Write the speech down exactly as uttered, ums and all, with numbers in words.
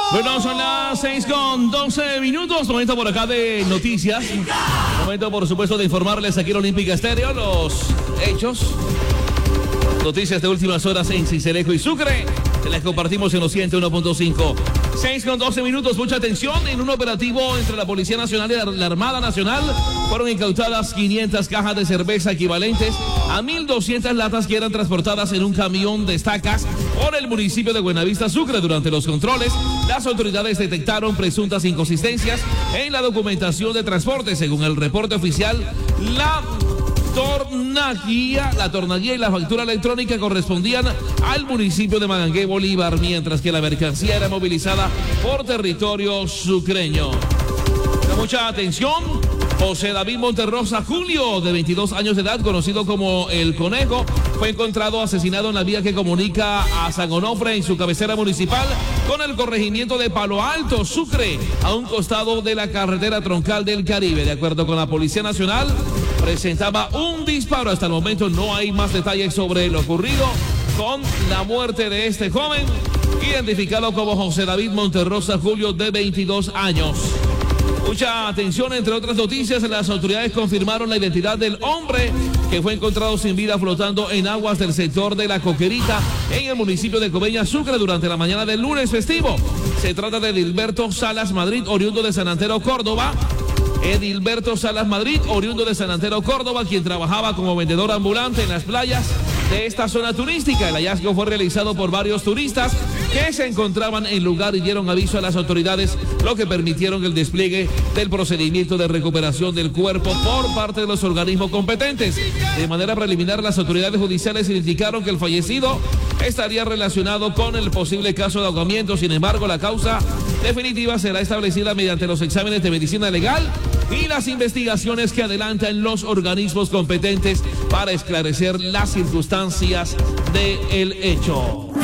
Bueno, son las seis con doce minutos. Momento por acá de noticias. Momento, por supuesto, de informarles aquí en Olímpica Estéreo los hechos. Noticias de últimas horas en Sincelejo y Sucre. Se las compartimos en los ciento uno punto cinco. seis con doce minutos. Mucha atención. En un operativo entre la Policía Nacional y la Armada Nacional fueron incautadas quinientas cajas de cerveza equivalentes a mil doscientas latas que eran transportadas en un camión de estacas por el municipio de Buenavista, Sucre. Durante los controles, las autoridades detectaron presuntas inconsistencias en la documentación de transporte. Según el reporte oficial, la tornaguía, la tornaguía y la factura electrónica correspondían al municipio de Magangué, Bolívar, mientras que la mercancía era movilizada por territorio sucreño. Con mucha atención, José David Monterrosa Julio, de veintidós años de edad, conocido como El Conejo, fue encontrado asesinado en la vía que comunica a San Onofre en su cabecera municipal con el corregimiento de Palo Alto, Sucre, a un costado de la carretera troncal del Caribe. De acuerdo con la Policía Nacional, presentaba un disparo. Hasta el momento no hay más detalles sobre lo ocurrido con la muerte de este joven, identificado como José David Monterrosa Julio, de veintidós años. Mucha atención, entre otras noticias, las autoridades confirmaron la identidad del hombre que fue encontrado sin vida flotando en aguas del sector de La Coquerita en el municipio de Coveñas, Sucre, durante la mañana del lunes festivo. Se trata de Edilberto Salas Madrid, oriundo de San Antero, Córdoba. Edilberto Salas Madrid, oriundo de San Antero, Córdoba, quien trabajaba como vendedor ambulante en las playas de esta zona turística. El hallazgo fue realizado por varios turistas que se encontraban en el lugar y dieron aviso a las autoridades, lo que permitieron el despliegue del procedimiento de recuperación del cuerpo por parte de los organismos competentes. De manera preliminar, las autoridades judiciales indicaron que el fallecido estaría relacionado con el posible caso de ahogamiento. Sin embargo, la causa definitiva será establecida mediante los exámenes de medicina legal y las investigaciones que adelantan los organismos competentes para esclarecer las circunstancias del hecho.